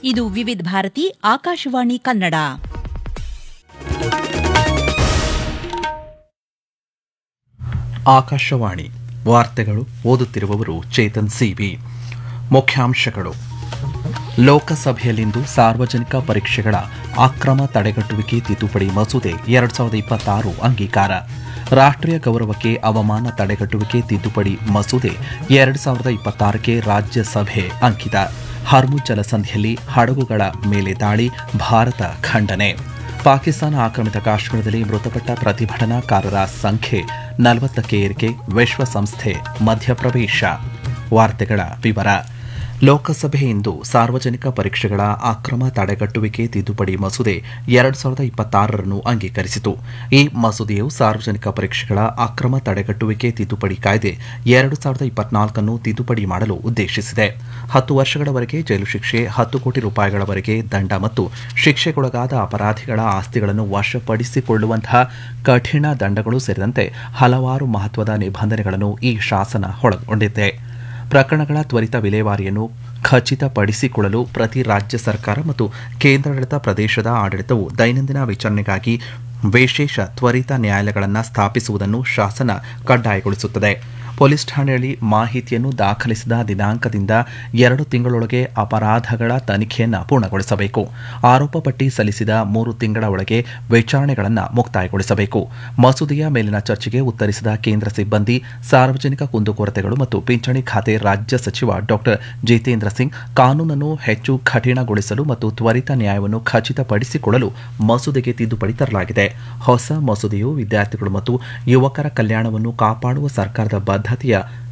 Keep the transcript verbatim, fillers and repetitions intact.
ಇದು ವಿವಿಧ ಭಾರತಿ ಆಕಾಶವಾಣಿ ಕನ್ನಡ. ಆಕಾಶವಾಣಿ ವಾರ್ತೆಗಳು ಓದುತ್ತಿರುವವರು ಚೇತನ್ ಸಿವಿ. ಮುಖ್ಯಾಂಶಗಳು: ಲೋಕಸಭೆಯಲ್ಲಿಂದು ಸಾರ್ವಜನಿಕ ಪರೀಕ್ಷೆಗಳ ಅಕ್ರಮ ತಡೆಗಟ್ಟುವಿಕೆ ತಿದ್ದುಪಡಿ ಮಸೂದೆ ಎರಡು ಸಾವಿರದ ಇಪ್ಪತ್ತಾರು ಅಂಗೀಕಾರ. ರಾಷ್ಟ್ರೀಯ ಗೌರವಕ್ಕೆ ಅವಮಾನ ತಡೆಗಟ್ಟುವಿಕೆ ತಿದ್ದುಪಡಿ ಮಸೂದೆ ಎರಡು ಸಾವಿರದ ಇಪ್ಪತ್ತಾರಕ್ಕೆ ರಾಜ್ಯಸಭೆ ಅಂಕಿತ. ಹರ್ಮುಜ್ ಜಲಸಂಧಿಯಲ್ಲಿ ಹಡಗುಗಳ ಮೇಲೆ ದಾಳಿ, ಭಾರತ ಖಂಡನೆ. ಪಾಕಿಸ್ತಾನ ಆಕ್ರಮಿತ ಕಾಶ್ಮೀರದಲ್ಲಿ ಮೃತಪಟ್ಟ ಪ್ರತಿಭಟನಾಕಾರರ ಸಂಖ್ಯೆ ನಲವತ್ತಕ್ಕೆ ಏರಿಕೆ, ವಿಶ್ವಸಂಸ್ಥೆ ಮಧ್ಯಪ್ರವೇಶ. ವಾರ್ತೆಗಳ ವಿವರ. ಲೋಕಸಭೆ ಇಂದು ಸಾರ್ವಜನಿಕ ಪರೀಕ್ಷೆಗಳ ಅಕ್ರಮ ತಡೆಗಟ್ಟುವಿಕೆ ತಿದ್ದುಪಡಿ ಮಸೂದೆ ಎರಡು ಸಾವಿರದ ಇಪ್ಪತ್ತಾರರನ್ನು ಅಂಗೀಕರಿಸಿತು. ಈ ಮಸೂದೆಯು ಸಾರ್ವಜನಿಕ ಪರೀಕ್ಷೆಗಳ ಅಕ್ರಮ ತಡೆಗಟ್ಟುವಿಕೆ ತಿದ್ದುಪಡಿ ಕಾಯ್ದೆ ಎರಡು ಸಾವಿರದ ಇಪ್ಪತ್ನಾಲ್ಕನ್ನು ತಿದ್ದುಪಡಿ ಮಾಡಲು ಉದ್ದೇಶಿಸಿದೆ. ಹತ್ತು ವರ್ಷಗಳವರೆಗೆ ಜೈಲು ಶಿಕ್ಷೆ, ಹತ್ತು ಕೋಟಿ ರೂಪಾಯಿಗಳವರೆಗೆ ದಂಡ ಮತ್ತು ಶಿಕ್ಷೆಗೊಳಗಾದ ಅಪರಾಧಿಗಳ ಆಸ್ತಿಗಳನ್ನು ವಶಪಡಿಸಿಕೊಳ್ಳುವಂತಹ ಕಠಿಣ ದಂಡಗಳು ಸೇರಿದಂತೆ ಹಲವಾರು ಮಹತ್ವದ ನಿಬಂಧನೆಗಳನ್ನು ಈ ಶಾಸನ ಒಳಗೊಂಡಿದೆ. ಪ್ರಕರಣಗಳ ತ್ವರಿತ ವಿಲೇವಾರಿಯನ್ನು ಖಚಿತಪಡಿಸಿಕೊಳ್ಳಲು ಪ್ರತಿ ರಾಜ್ಯ ಸರ್ಕಾರ ಮತ್ತು ಕೇಂದ್ರಾಡಳಿತ ಪ್ರದೇಶದ ಆಡಳಿತವು ದೈನಂದಿನ ವಿಚಾರಣೆಗಾಗಿ ವಿಶೇಷ ತ್ವರಿತ ನ್ಯಾಯಾಲಯಗಳನ್ನು ಸ್ಥಾಪಿಸುವುದನ್ನು ಶಾಸನ ಕಡ್ಡಾಯಗೊಳಿಸುತ್ತದೆ. ಪೊಲೀಸ್ ಠಾಣೆಯಲ್ಲಿ ಮಾಹಿತಿಯನ್ನು ದಾಖಲಿಸಿದ ದಿನಾಂಕದಿಂದ ಎರಡು ತಿಂಗಳೊಳಗೆ ಅಪರಾಧಗಳ ತನಿಖೆಯನ್ನು ಪೂರ್ಣಗೊಳಿಸಬೇಕು. ಆರೋಪ ಪಟ್ಟಿ ಸಲ್ಲಿಸಿದ ಮೂರು ತಿಂಗಳ ಒಳಗೆ ವಿಚಾರಣೆಗಳನ್ನು ಮುಕ್ತಾಯಗೊಳಿಸಬೇಕು. ಮಸೂದೆಯ ಮೇಲಿನ ಚರ್ಚೆಗೆ ಉತ್ತರಿಸಿದ ಕೇಂದ್ರ ಸಿಬ್ಬಂದಿ, ಸಾರ್ವಜನಿಕ ಕುಂದುಕೊರತೆಗಳು ಮತ್ತು ಪಿಂಚಣಿ ಖಾತೆ ರಾಜ್ಯ ಸಚಿವ ಡಾ ಜಿತೇಂದ್ರ ಸಿಂಗ್, ಕಾನೂನನ್ನು ಹೆಚ್ಚು ಕಠಿಣಗೊಳಿಸಲು ಮತ್ತು ತ್ವರಿತ ನ್ಯಾಯವನ್ನು ಖಚಿತಪಡಿಸಿಕೊಳ್ಳಲು ಮಸೂದೆಗೆ ತಿದ್ದುಪಡಿ ತರಲಾಗಿದೆ. ಹೊಸ ಮಸೂದೆಯು ವಿದ್ಯಾರ್ಥಿಗಳು ಮತ್ತು ಯುವಕರ ಕಲ್ಯಾಣವನ್ನು ಕಾಪಾಡುವ ಸರ್ಕಾರದ ಬದ್ಧತೆಯ